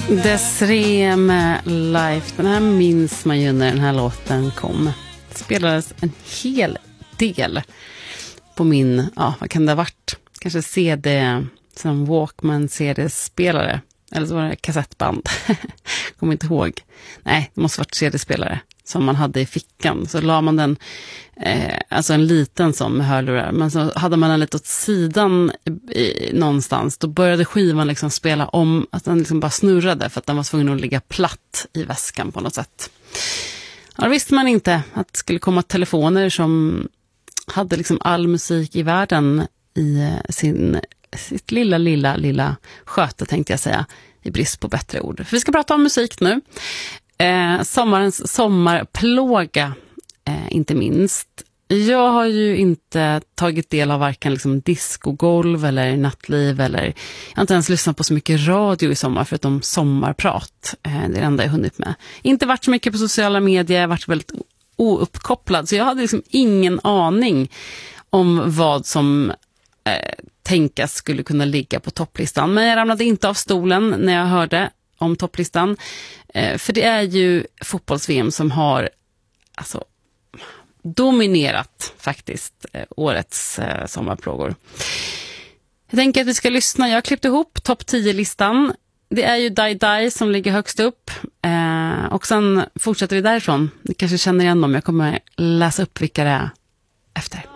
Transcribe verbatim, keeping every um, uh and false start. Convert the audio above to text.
Desirée med Life. Den här minns man ju när den här låten kom. Det spelades en hel del på min, ja vad kan det ha varit? Kanske C D, som Walkman C D-spelare. Eller så var det kassettband. Kommer inte ihåg. Nej, det måste ha varit C D-spelare som man hade i fickan. Så la man den, eh, alltså en liten som med hörlurar. Men så hade man den lite åt sidan i, i, någonstans. Då började skivan liksom spela om, att den liksom bara snurrade för att den var tvungen att ligga platt i väskan på något sätt. Ja, då visste man inte att det skulle komma telefoner som hade liksom all musik i världen i sin, sitt lilla, lilla, lilla sköte, tänkte jag säga, i brist på bättre ord. För vi ska prata om musik nu. Eh, sommarens sommarplåga, eh, inte minst. Jag har ju inte tagit del av varken liksom discogolv eller nattliv, eller jag har inte ens lyssnat på så mycket radio i sommar förutom sommarprat. Eh, det är det enda jag hunnit med. Inte varit så mycket på sociala medier, jag har varit väldigt ouppkopplad, så jag hade liksom ingen aning om vad som eh, tänkas skulle kunna ligga på topplistan. Men jag ramlade inte av stolen när jag hörde om topplistan. Eh, för det är ju fotbolls-V M som har alltså dominerat faktiskt eh, årets eh, sommarplågor. Jag tänker att vi ska lyssna. Jag har klippt ihop topp tio-listan. Det är ju Die Die som ligger högst upp. Eh, och sen fortsätter vi därifrån. Ni kanske känner igen dem. Jag kommer läsa upp vilka det är efter.